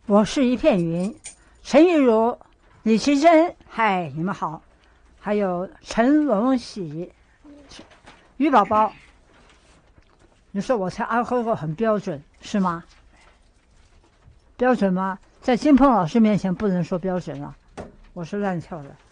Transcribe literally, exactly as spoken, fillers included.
我是一片云。陈玉茹、李奇珍，嗨，你们好。还有陈文喜、于宝宝。你说我才阿訇訇很标准是吗？标准吗？在金鹏老师面前不能说标准了，我是乱跳的。